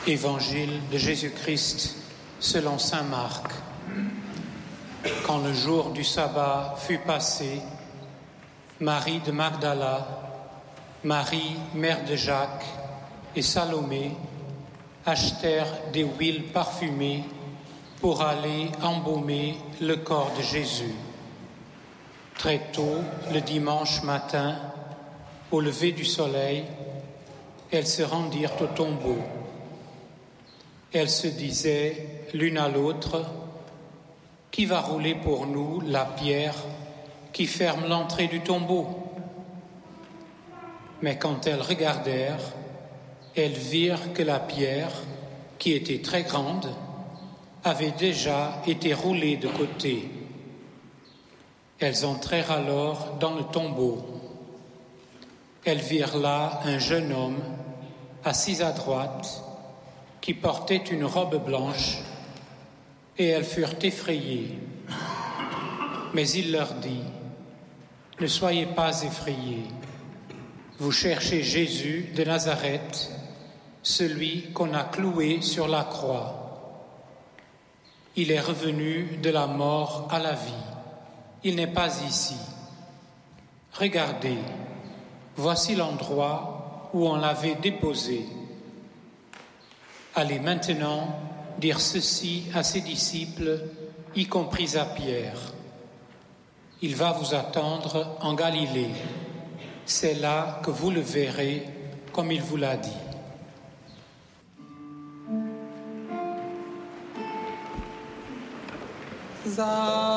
Évangile de Jésus-Christ selon saint Marc. Quand le jour du sabbat fut passé, Marie de Magdala, Marie, mère de Jacques, et Salomé achetèrent des huiles parfumées pour aller embaumer le corps de Jésus. Très tôt, le dimanche matin, au lever du soleil, elles se rendirent au tombeau. Elles se disaient l'une à l'autre: qui va rouler pour nous la pierre qui ferme l'entrée du tombeau? Mais quand elles regardèrent, elles virent que la pierre, qui était très grande, avait déjà été roulée de côté. Elles entrèrent alors dans le tombeau. Elles virent là un jeune homme assis à droite, qui portait une robe blanche, et elles furent effrayées. Mais il leur dit: ne soyez pas effrayés. Vous cherchez Jésus de Nazareth, celui qu'on a cloué sur la croix. Il est revenu de la mort à la vie. Il n'est pas ici. Regardez, voici l'endroit où on l'avait déposé. Allez maintenant dire ceci à ses disciples, y compris à Pierre. Il va vous attendre en Galilée. C'est là que vous le verrez, comme il vous l'a dit. Zacharia